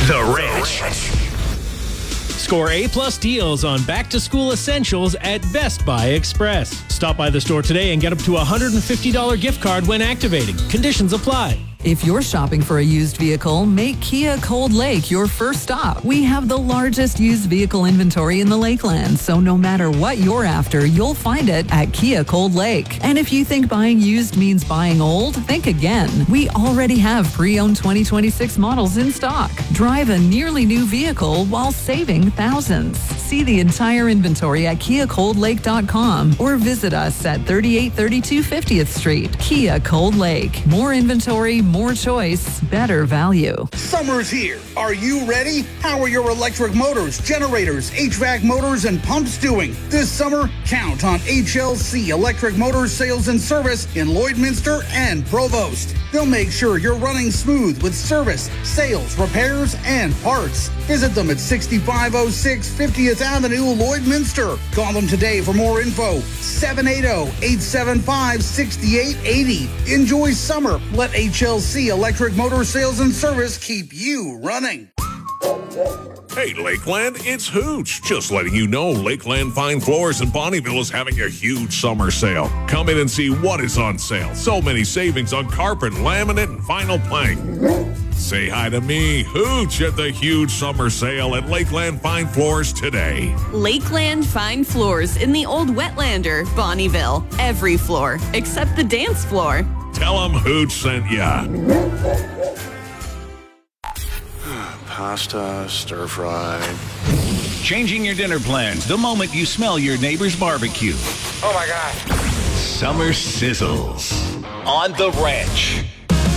The Ranch. Score A-plus deals on back-to-school essentials at Best Buy Express. Stop by the store today and get up to a $150 gift card when activating. Conditions apply. If you're shopping for a used vehicle, make Kia Cold Lake your first stop. We have the largest used vehicle inventory in the Lakeland, so no matter what you're after, you'll find it at Kia Cold Lake. And if you think buying used means buying old, think again. We already have pre-owned 2026 models in stock. Drive a nearly new vehicle while saving thousands. See the entire inventory at KiaColdLake.com or visit us at 3832 50th Street. Kia Cold Lake. More inventory, more choice, better value. Summer's here. Are you ready? How are your electric motors, generators, HVAC motors, and pumps doing? This summer, count on HLC Electric Motors Sales and Service in Lloydminster and Provost. They'll make sure you're running smooth with service, sales, repairs, and parts. Visit them at 6506 50th Avenue, Lloydminster. Call them today for more info. 780-875-6880. Enjoy summer. Let HLC Electric Motor Sales and Service keep you running. Hey, Lakeland, it's Hooch. Just letting you know Lakeland Fine Floors in Bonnyville is having a huge summer sale. Come in and see what is on sale. So many savings on carpet, laminate, and vinyl plank. Say hi to me, Hooch, at the huge summer sale at Lakeland Fine Floors today. Lakeland Fine Floors in the Old Wetlander, Bonnyville. Every floor except the dance floor. Tell them Hooch sent ya. Pasta, stir fried. Changing your dinner plans the moment you smell your neighbor's barbecue. Oh my God. Summer sizzles on The Ranch.